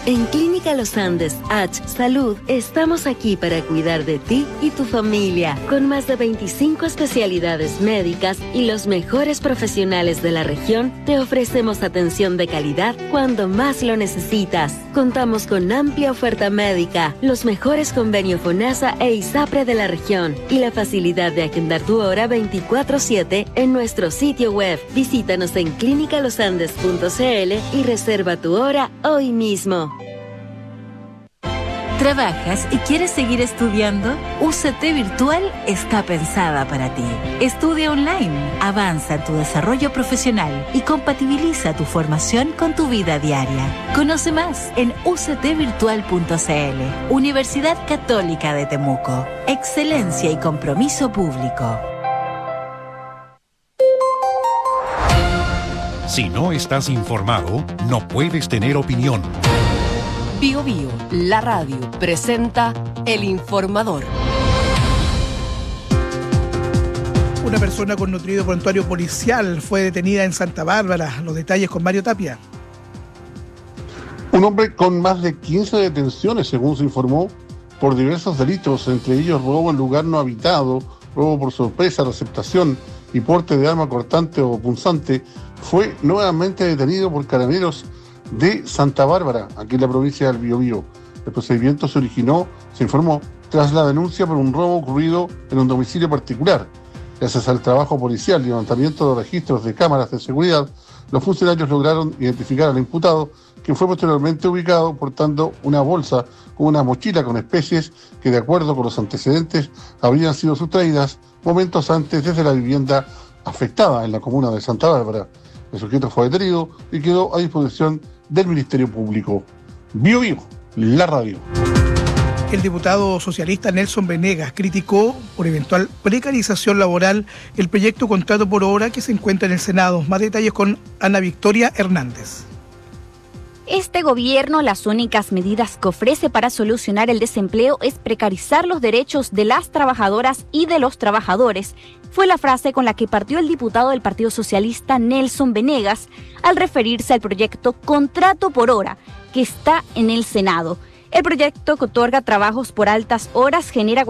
En Clínica Los Andes H Salud estamos aquí para cuidar de ti y tu familia, con más de 25 especialidades médicas y los mejores profesionales de la región. Te ofrecemos atención de calidad cuando más lo necesitas. Contamos con amplia oferta médica, los mejores convenios FONASA e ISAPRE de la región y la facilidad de agendar tu hora 24/7 en nuestro sitio web. Visítanos en clinicalosandes.cl y reserva tu hora hoy mismo. ¿Trabajas y quieres seguir estudiando? UCT Virtual está pensada para ti. Estudia online, avanza en tu desarrollo profesional y compatibiliza tu formación con tu vida diaria. Conoce más en uctvirtual.cl. Universidad Católica de Temuco. Excelencia y compromiso público. Si no estás informado, no puedes tener opinión. Bio Bio, la radio, presenta El Informador. Una persona con nutrido prontuario policial fue detenida en Santa Bárbara. Los detalles con Mario Tapia. Un hombre con más de 15 detenciones, según se informó, por diversos delitos, entre ellos robo en lugar no habitado, robo por sorpresa, receptación y porte de arma cortante o punzante, fue nuevamente detenido por carabineros de Santa Bárbara, aquí en la provincia del Biobío. El procedimiento se originó, se informó, tras la denuncia por un robo ocurrido en un domicilio particular. Gracias al trabajo policial y levantamiento de registros de cámaras de seguridad, los funcionarios lograron identificar al imputado, quien fue posteriormente ubicado portando una bolsa con una mochila con especies que, de acuerdo con los antecedentes, habrían sido sustraídas momentos antes desde la vivienda afectada en la comuna de Santa Bárbara. El sujeto fue detenido y quedó a disposición del Ministerio Público. Bio Bio, la radio. El diputado socialista Nelson Venegas criticó por eventual precarización laboral el proyecto Contrato por Hora que se encuentra en el Senado. Más detalles con Ana Victoria Hernández. Este gobierno, las únicas medidas que ofrece para solucionar el desempleo es precarizar los derechos de las trabajadoras y de los trabajadores. Fue la frase con la que partió el diputado del Partido Socialista Nelson Venegas al referirse al proyecto Contrato por Hora, que está en el Senado. El proyecto que otorga trabajos por altas horas genera